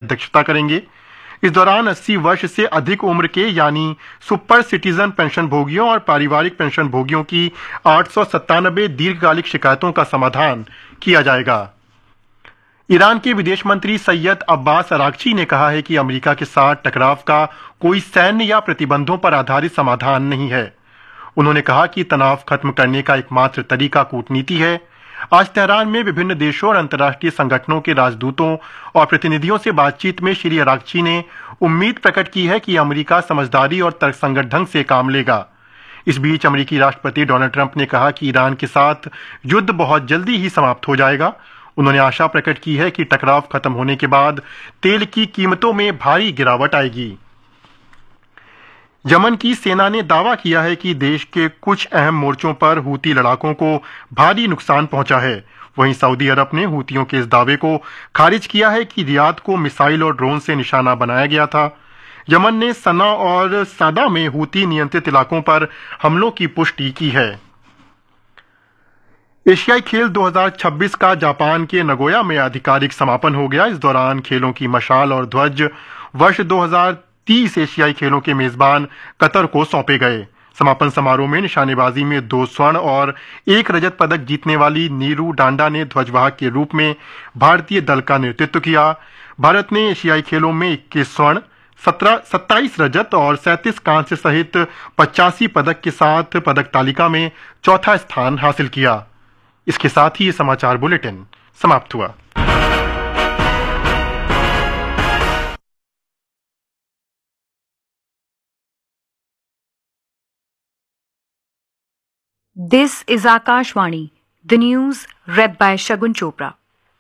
अध्यक्षता करेंगे। इस दौरान 80 वर्ष से अधिक उम्र के यानी सुपर सिटीजन पेंशन भोगियों और पारिवारिक पेंशन भोगियों की 897 दीर्घकालिक शिकायतों का समाधान किया जाएगा। ईरान के विदेश मंत्री सैयद अब्बास अरागची ने कहा है कि अमेरिका के साथ टकराव का कोई सैन्य या प्रतिबंधों पर आधारित समाधान नहीं है। उन्होंने कहा कि तनाव खत्म करने का एकमात्र तरीका कूटनीति है। आज तेहरान में विभिन्न देशों और अंतर्राष्ट्रीय संगठनों के राजदूतों और प्रतिनिधियों से बातचीत में श्री अरागची ने उम्मीद प्रकट की है कि अमेरिका समझदारी और तर्कसंगत ढंग से काम लेगा। इस बीच अमेरिकी राष्ट्रपति डोनाल्ड ट्रंप ने कहा कि ईरान के साथ युद्ध बहुत जल्दी ही समाप्त हो जाएगा। उन्होंने आशा प्रकट की है कि टकराव खत्म होने के बाद तेल की कीमतों में भारी गिरावट आएगी। यमन की सेना ने दावा किया है कि देश के कुछ अहम मोर्चों पर हूती लड़ाकों को भारी नुकसान पहुंचा है। वहीं सऊदी अरब ने हूतियों के इस दावे को खारिज किया है कि रियाद को मिसाइल और ड्रोन से निशाना बनाया गया था। यमन ने सना और सादा में हूती नियंत्रित इलाकों पर हमलों की पुष्टि की है। एशियाई खेल 2026 का जापान के नगोया में आधिकारिक समापन हो गया। इस दौरान खेलों की मशाल और ध्वज वर्ष 2030 एशियाई खेलों के मेजबान कतर को सौंपे गए। समापन समारोह में निशानेबाजी में 2 स्वर्ण और 1 रजत पदक जीतने वाली नीरू डांडा ने ध्वजवाहक के रूप में भारतीय दल का नेतृत्व किया। भारत ने एशियाई खेलों में 21 स्वर्ण, 27 रजत और 37 कांस्य सहित 85 पदक के साथ पदक तालिका में चौथा स्थान हासिल किया। इसके साथ ही ये समाचार बुलेटिन समाप्त हुआ। This is Akashvani, the news read by Shagun Chopra.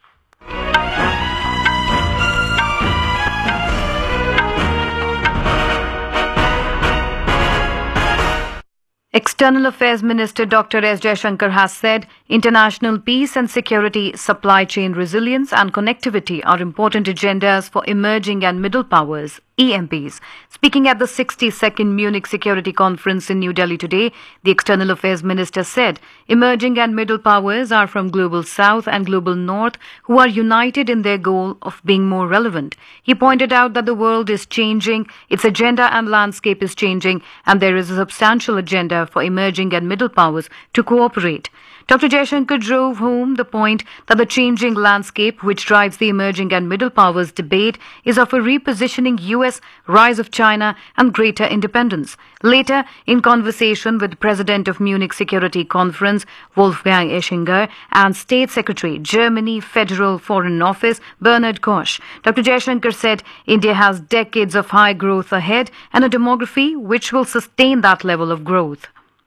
External Affairs Minister Dr. S. Jaishankar has said international peace and security, supply chain resilience and connectivity are important agendas for emerging and middle powers, EMPs. Speaking at the 62nd Munich Security Conference in New Delhi today, the External Affairs Minister said emerging and middle powers are from Global South and Global North who are united in their goal of being more relevant. He pointed out that the world is changing, its agenda and landscape is changing, and there is a substantial agenda for emerging and middle powers to cooperate. Dr. Jaishankar drove home the point that the changing landscape which drives the emerging and middle powers debate is of a repositioning US, rise of China and greater independence. Later, in conversation with President of Munich Security Conference, Wolfgang Ischinger, and State Secretary, Germany Federal Foreign Office, Bernhard Koch, Dr. Jaishankar said India has decades of high growth ahead and a demography which will sustain that level of growth.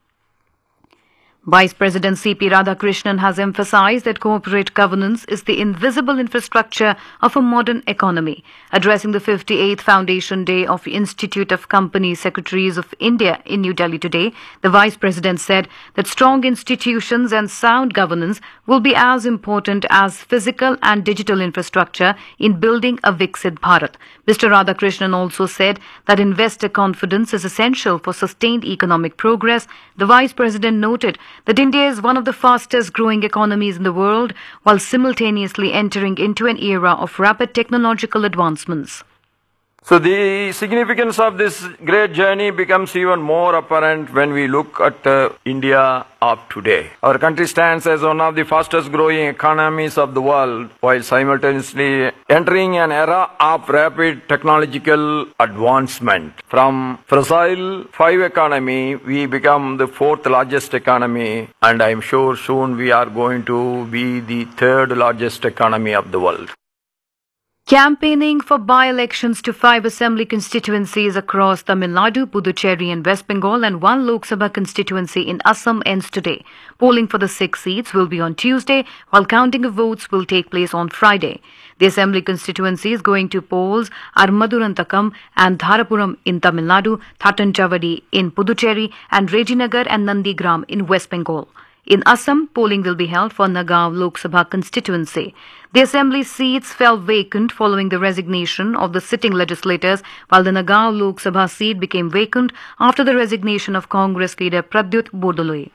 Vice President C.P. Radhakrishnan has emphasized that corporate governance is the invisible infrastructure of a modern economy. Addressing the 58th Foundation Day of Institute of Company Secretaries of India in New Delhi today, the Vice President said that strong institutions and sound governance will be as important as physical and digital infrastructure in building a Viksit Bharat. Mr. Radhakrishnan also said that investor confidence is essential for sustained economic progress. The Vice President noted that India is one of the fastest growing economies in the world while simultaneously entering into an era of rapid technological advancements. So the significance of this great journey becomes even more apparent when we look at India of today. Our country stands as one of the fastest growing economies of the world while simultaneously entering an era of rapid technological advancement. From fossil 5 economy, we become the 4th largest economy, and I am sure soon we are going to be the 3rd largest economy of the world. Campaigning for by-elections to 5 assembly constituencies across Tamil Nadu, Puducherry and West Bengal and 1 Lok Sabha constituency in Assam ends today. Polling for the 6 seats will be on Tuesday, while counting of votes will take place on Friday. The assembly constituencies going to polls are Madurantakam and Dharapuram in Tamil Nadu, Thattanchavadi in Puducherry and Rejinagar and Nandigram in West Bengal. In Assam, polling will be held for Nagaon Lok Sabha constituency. The assembly seats fell vacant following the resignation of the sitting legislators, while the Nagaon Lok Sabha seat became vacant after the resignation of Congress leader Pradyut Bodoloi.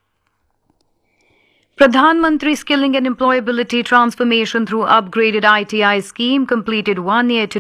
Pradhan Mantri Skilling and Employability Transformation through Upgraded ITI scheme completed 1 year today.